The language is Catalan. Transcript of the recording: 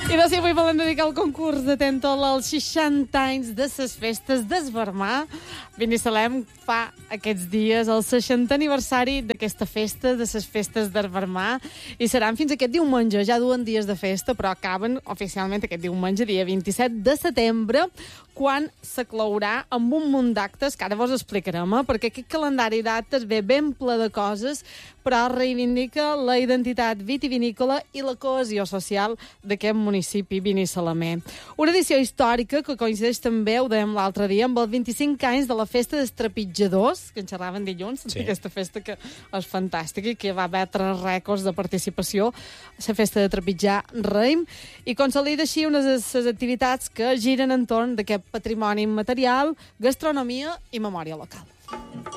I de si avui volem dedicar el concurs de Tentol als 60 anys de les festes d'Esvermà. Binissalem fa aquests dies el 60è aniversari d'aquesta festa, de les festes d'Esvermà, i seran fins aquest diumenge. Ja duen dies de festa, però acaben oficialment aquest diumenge, dia 27 de setembre, quan s'aclourà amb un munt d'actes, que ara vos explicarem, perquè aquest calendari d'actes ve ben ple de coses, però reivindica la identitat vitivinícola i la cohesió social d'aquest municipi binissalamè. Una edició històrica que coincideix també, ho dèiem l'altre dia, amb els 25 anys de la festa dels trepitjadors, que en xerraven dilluns, sí. Aquesta festa que és fantàstica i que va batre rècords de participació, la festa de trepitjar Raïm, i consolida així unes de les activitats que giren entorn d'aquest patrimoni immaterial, gastronomia i memòria local.